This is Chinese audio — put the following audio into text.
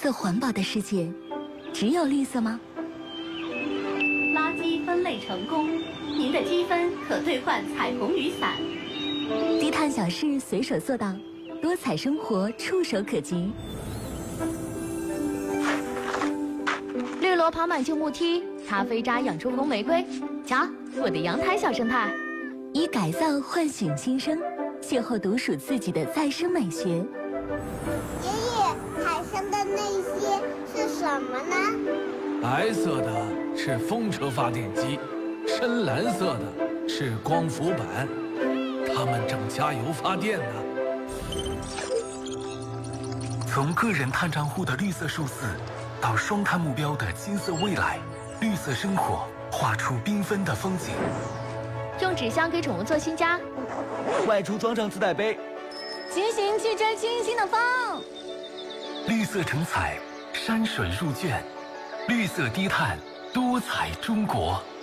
个环保的世界，只有绿色吗？ 垃圾分类成功，您的积分可兑换彩虹雨伞。 低碳小事随手做到，多彩生活触手可及。 绿萝爬满旧木梯，咖啡渣养出红玫瑰。瞧，我的阳台小生态。 以改造唤醒新生，邂逅独属自己的再生美学。 爷爷，海上的那些是什么呢？ 白色的是风车发电机，深蓝色的是光伏板，它们正加油发电呢。 从个人碳账户的绿色数字，到双碳目标的金色未来，绿色生活画出缤纷的风景。 用纸箱给宠物做新家， 外出装上自带杯， 骑行去追星星的风。 绿色成彩，山水入卷，绿色低碳，多彩中国。